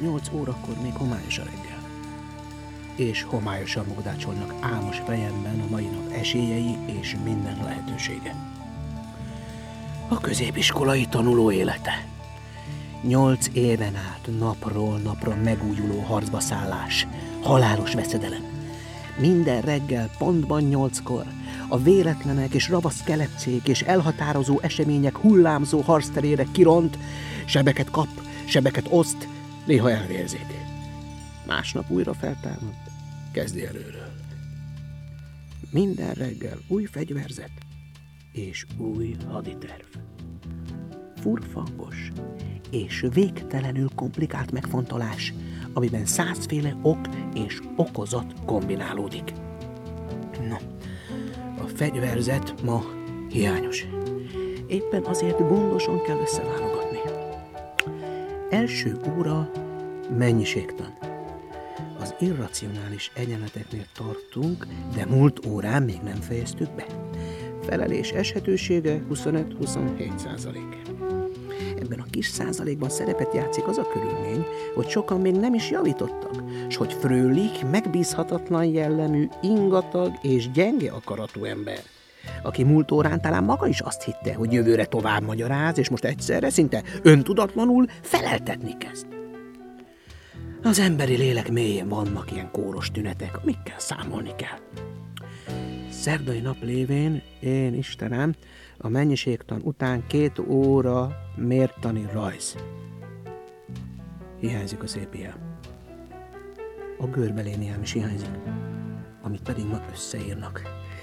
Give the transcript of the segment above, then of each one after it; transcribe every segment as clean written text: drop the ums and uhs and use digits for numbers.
8 órakor még homályos a reggel. És homályosan mogdácsolnak álmos fejemben a mai nap esélyei és minden lehetősége. A középiskolai tanuló élete. 8 éven át napról napra megújuló harcba szállás, halálos veszedelem. Minden reggel pontban 8-kor a véletlenek és ravasz kelepcék és elhatározó események hullámzó harcterére kiront, sebeket kap, sebeket oszt, néha elvérzik. Másnap újra feltámad, kezdi előről. Minden reggel új fegyverzet és új haditerv. Furfangos és végtelenül komplikált megfontolás, amiben 100 féle ok és okozat kombinálódik. No, a fegyverzet ma hiányos. Éppen azért gondosan kell összeválogatni. Első óra mennyiségtan. Az irracionális egyenleteknél tartunk, de múlt órán még nem fejeztük be. Felelés eshetősége 25-27%. Ebben a kis százalékban szerepet játszik az a körülmény, hogy sokan még nem is javítottak, s hogy Fröhlich megbízhatatlan jellemű, ingatag és gyenge akaratú ember, aki múlt órán talán maga is azt hitte, hogy jövőre tovább magyaráz, és most egyszerre szinte öntudatlanul feleltetni kezd. Az emberi lélek mélyén vannak ilyen kóros tünetek, amikkel számolni kell. Szerdai nap lévén, én Istenem, a mennyiségtan után 2 óra mértani rajz. Hiányzik a szép jel. A görbeléniám is hiányzik, amit pedig ma összeírnak.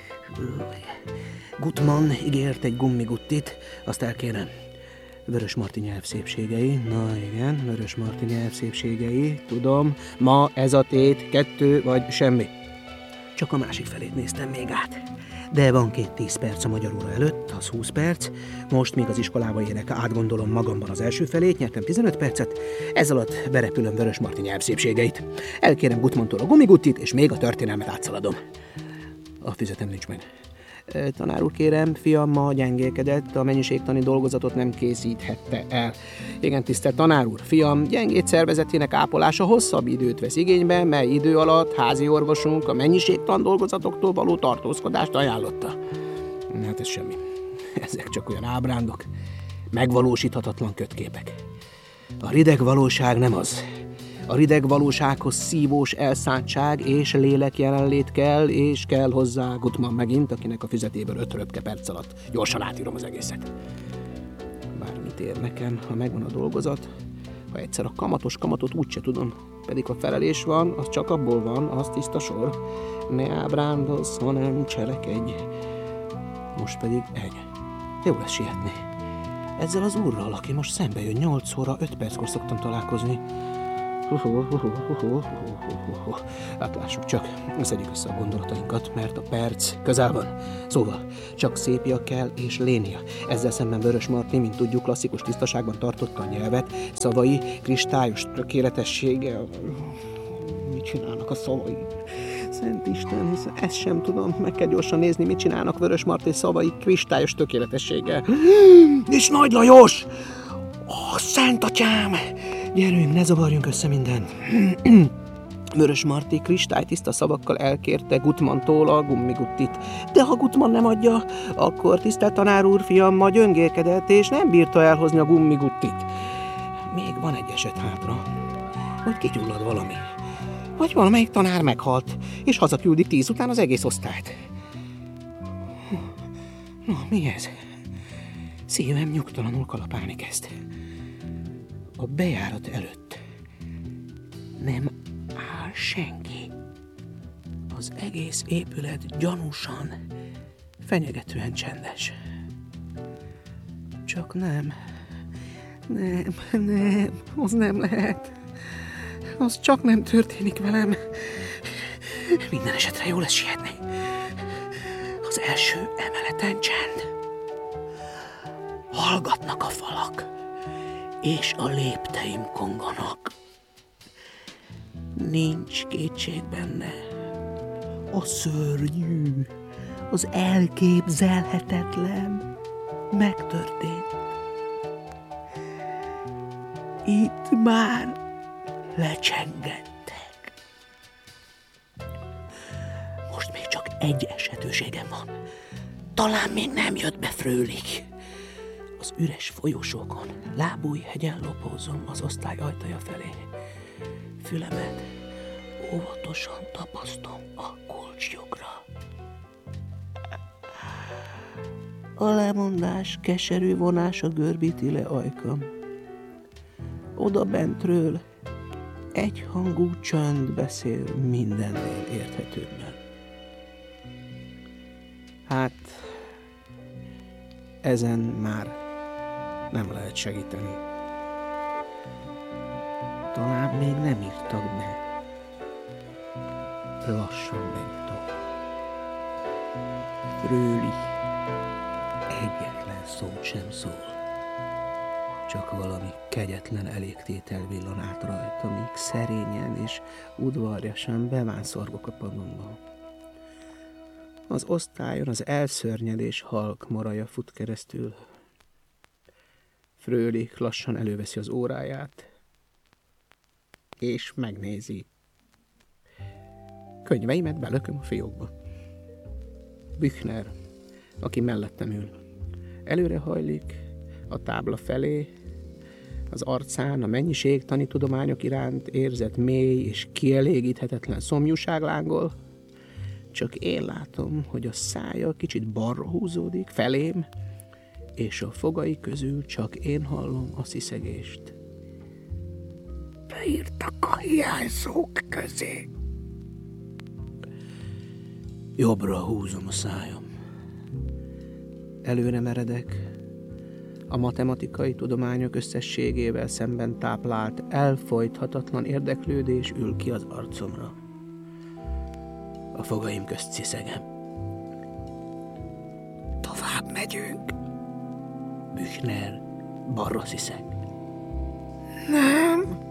Gutmann ígért egy gummiguttit, azt elkérem. Vörösmarty nyelv szépségei, na igen, Vörösmarty nyelv szépségei, tudom, ma ez a tét, 2 vagy semmi. Csak a másik felét néztem még át. De van 10 perc a magyar óra előtt, az 20 perc. Most, míg az iskolába érek, átgondolom magamban az első felét, nyertem 15 percet. Ez alatt berepülöm Vörösmarty nyelv szépségeit. Elkérem Gutmanntól a gumiguttit, és még a történelmet átszaladom. A füzetem nincs meg. Tanár úr, kérem, fiam ma gyengélkedett, a mennyiségtani dolgozatot nem készíthette el. Igen, tisztelt tanár úr, fiam gyengét szervezetének ápolása hosszabb időt vesz igénybe, mely idő alatt házi orvosunk a mennyiségtan dolgozatoktól való tartózkodást ajánlotta. Hát ez semmi. Ezek csak olyan ábrándok, megvalósíthatatlan kötképek. A rideg valóság nem az. A rideg valósághoz szívós elszántság és lélek jelenlét kell, és kell hozzá Gutmann megint, akinek a füzetéből 5 röpke perc alatt gyorsan átírom az egészet. Bármit ér nekem, ha megvan a dolgozat, ha egyszer a kamatot úgyse tudom, pedig ha felelés van, az csak abból van, az tiszta sor. Ne ábrándozz, hanem cselekedj. Most pedig egy. Jó lesz sietni. Ezzel az úrral, aki most szembe jön, 8 óra 5 perckor szoktam találkozni. Hát lássuk csak, szedjük össze a gondolatainkat, mert a perc közel van. Szóval, csak szépia kell és lénia. Ezzel szemben Vörösmarty, mint tudjuk, klasszikus tisztaságban tartotta a nyelvet, szavai kristályos tökéletessége. Mit csinálnak a szavai? Szent Isten, hiszen ezt sem tudom, meg kell gyorsan nézni, mit csinálnak Vörösmarty szavai kristályos tökéletességgel. És Nagy Lajos! Szent atyám! Gyerünk, ne zavarjunk össze mindent. Vörösmarty kristálytiszta szavakkal elkérte Gutmanntól a gummiguttit. De ha Gutmann nem adja, akkor tisztelt tanár úr, fiam ma gyöngélkedett, és nem bírta elhozni a gummiguttit. Még van egy eset hátra, hogy kigyullad valami. Vagy valamelyik tanár meghalt, és hazaküldik 10 után az egész osztályt. Na, mi ez? Szívem nyugtalanul kalapálni kezd. A bejárat előtt nem áll senki. Az egész épület gyanúsan, fenyegetően csendes. Csak nem, az nem lehet. Az csak nem történik velem. Minden esetre jó lesz sietni. Az első emeleten csend. Hallgatnak a falak, és a lépteim konganak. Nincs kétség benne. A szörnyű, az elképzelhetetlen megtörtént. Itt már lecsengettek. Most még csak egy esetőségem van. Talán még nem jött be Fröhlich. Az üres folyosókon, Lábújhegyen lopózom az osztály ajtaja felé. Fülemet óvatosan tapasztom a kulcslyukra. A lemondás keserű vonása görbíti le ajkam. Oda bentről egyhangú csönd beszél mindennél érthetőbben. Hát, ezen már nem lehet segíteni. Talán még nem írtak be. Lassan bejutok. Fröhlich egyetlen szót sem szól. Csak valami kegyetlen elégtétel villan át rajta, míg szerényen és udvarjasan bevánszorgok a padonba. Az osztályon az elszörnyedés halk moraja fut keresztül. Fröhlich lassan előveszi az óráját, és megnézi. Könyveimet belököm a fiókba. Büchner, aki mellettem ül, előre hajlik a tábla felé, az arcán a mennyiségtani tudományok iránt érzett mély és kielégíthetetlen szomjúság lángol. Csak én látom, hogy a szája kicsit balra húzódik felém, és a fogai közül csak én hallom a sziszegést. Beírtak a hiányzók közé. Jobbra húzom a szájam. Előre meredek. A matematikai tudományok összességével szemben táplált, elfojthatatlan érdeklődés ül ki az arcomra. A fogaim közt sziszegem. Tovább megyünk. Büchner balra sziszeg. Nem.